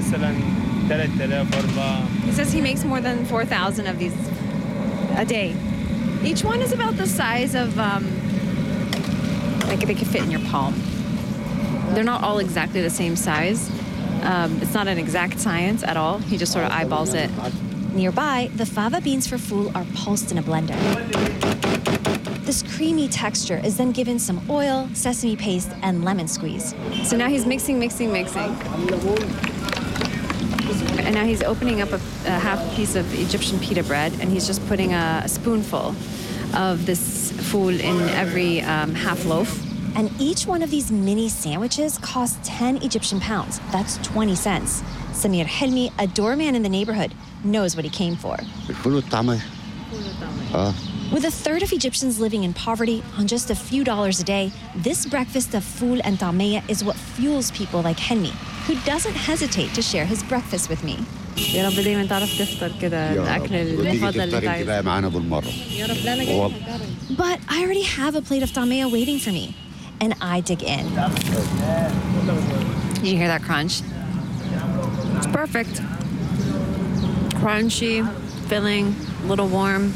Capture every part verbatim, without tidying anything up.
He says he makes more than four thousand of these a day. Each one is about the size of, um, like they could fit in your palm. They're not all exactly the same size. Um, it's not an exact science at all. He just sort of eyeballs it. Nearby, the fava beans for fool are pulsed in a blender. This creamy texture is then given some oil, sesame paste, and lemon squeeze. So now he's mixing, mixing, mixing. And now he's opening up a, a half piece of Egyptian pita bread, and he's just putting a, a spoonful of this fool in every um, half loaf. And each one of these mini sandwiches costs ten Egyptian pounds. That's twenty cents. Samir Helmi, a doorman in the neighborhood, knows what he came for. With a third of Egyptians living in poverty on just a few dollars a day, this breakfast of fool and tamaya is what fuels people like Helmi, who doesn't hesitate to share his breakfast with me. يا رب دايما تعرف تفطر كده الأكل المفضل اللي تعرف. But I already have a plate of tamaya waiting for me, and I dig in. Did you hear that crunch? It's perfect. Crunchy, filling, a little warm.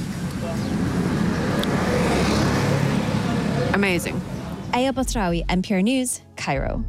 Amazing. Aya Batrawi, N P R News, Cairo.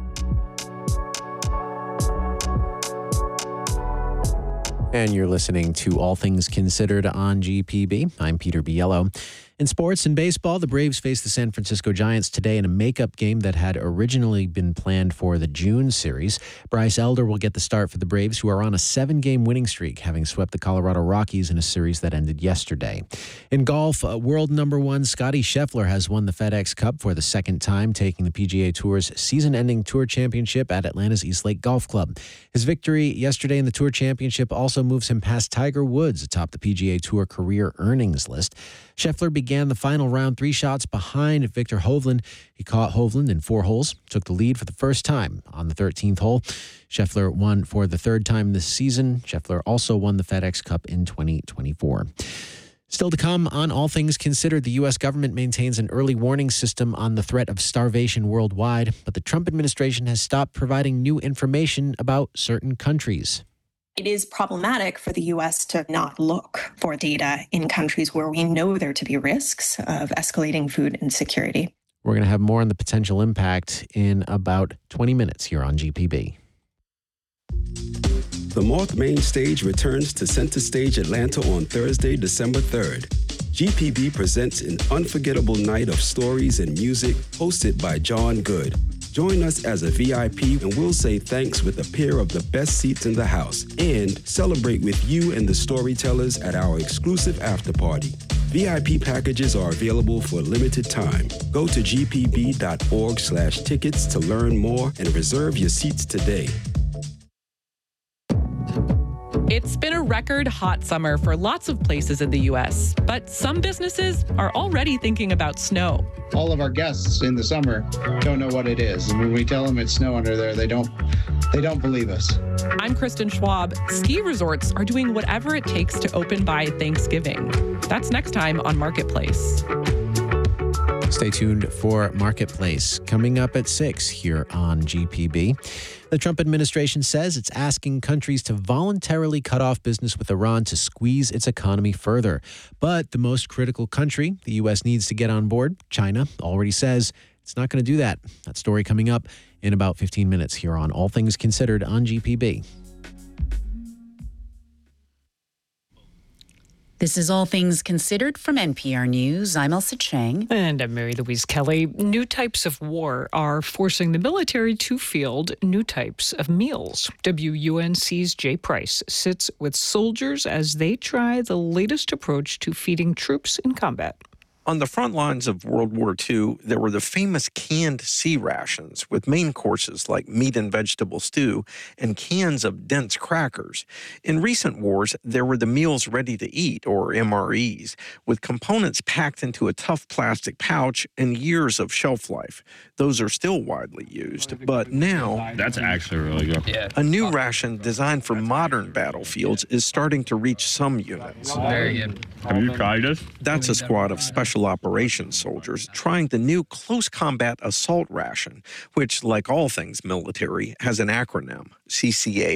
And you're listening to All Things Considered on G P B. I'm Peter Biello. In sports and baseball, the Braves face the San Francisco Giants today in a makeup game that had originally been planned for the June series. Bryce Elder will get the start for the Braves, who are on a seven-game winning streak, having swept the Colorado Rockies in a series that ended yesterday. In golf, uh, world number one Scottie Scheffler has won the FedEx Cup for the second time, taking the P G A Tour's season-ending Tour Championship at Atlanta's East Lake Golf Club. His victory yesterday in the Tour Championship also moves him past Tiger Woods atop the P G A Tour career earnings list. Scheffler began the final round three shots behind Victor Hovland. He caught Hovland in four holes, took the lead for the first time on the thirteenth hole. Scheffler won for the third time this season. Scheffler also won the FedEx Cup in twenty twenty-four. Still to come on All Things Considered, the U S government maintains an early warning system on the threat of starvation worldwide, but the Trump administration has stopped providing new information about certain countries. It is problematic for the U S to not look for data in countries where we know there to be risks of escalating food insecurity. We're going to have more on the potential impact in about twenty minutes here on G P B. The Moth Main Stage returns to Center Stage Atlanta on Thursday, December third. G P B presents an unforgettable night of stories and music hosted by John Good. Join us as a V I P and we'll say thanks with a pair of the best seats in the house and celebrate with you and the storytellers at our exclusive after party. V I P packages are available for a limited time. Go to g p b dot org slash tickets to learn more and reserve your seats today. It's been a record hot summer for lots of places in the U S, but some businesses are already thinking about snow. All of our guests in the summer don't know what it is. And when we tell them it's snow under there, they don't they don't believe us. I'm Kristen Schwab. Ski resorts are doing whatever it takes to open by Thanksgiving. That's next time on Marketplace. Stay tuned for Marketplace coming up at six here on G P B. The Trump administration says it's asking countries to voluntarily cut off business with Iran to squeeze its economy further. But the most critical country the U S needs to get on board, China, already says it's not going to do that. That story coming up in about fifteen minutes here on All Things Considered on G P B. This is All Things Considered from N P R News. I'm Elsa Chang. And I'm Mary Louise Kelly. New types of war are forcing the military to field new types of meals. W U N C's Jay Price sits with soldiers as they try the latest approach to feeding troops in combat. On the front lines of World War Two, there were the famous canned sea rations with main courses like meat and vegetable stew and cans of dense crackers. In recent wars, there were the meals ready to eat, or M R Es, with components packed into a tough plastic pouch and years of shelf life. Those are still widely used, but now... That's actually really good. Yeah. A new ration designed for modern battlefields is starting to reach some units. Very good. Have you tried this? That's a squad of special operations soldiers trying the new close combat assault ration, which, like all things military, has an acronym, C C A